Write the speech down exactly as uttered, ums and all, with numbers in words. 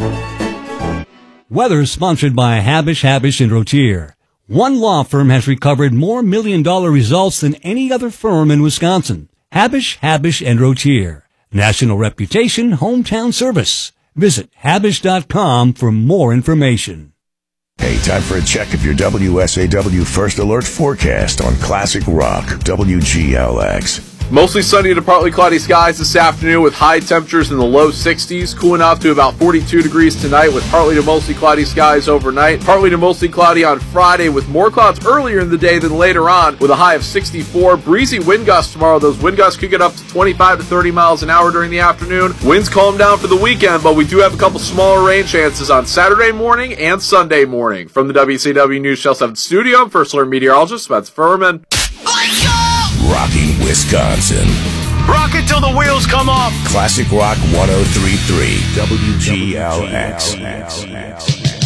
Weather sponsored by Habish, Habish and Rotier. One law firm has recovered more million-dollar results than any other firm in Wisconsin. Habish, Habish and Rotier. National reputation, hometown service. Visit habish dot com for more information. Hey, time for a check of your W S A W First Alert forecast on Classic Rock, W G L X. Mostly sunny to partly cloudy skies this afternoon with high temperatures in the low sixties, cooling off to about forty-two degrees tonight with partly to mostly cloudy skies overnight. Partly to mostly cloudy on Friday with more clouds earlier in the day than later on with a high of sixty-four. Breezy wind gusts tomorrow. Those wind gusts could get up to twenty-five to thirty miles an hour during the afternoon. Winds calm down for the weekend, but we do have a couple smaller rain chances on Saturday morning and Sunday morning. From the W C W News Channel seven studio, I'm First Alert meteorologist Spencer Furman. Rocking Wisconsin. Rock it till the wheels come off. Classic Rock one oh three point three W G L X.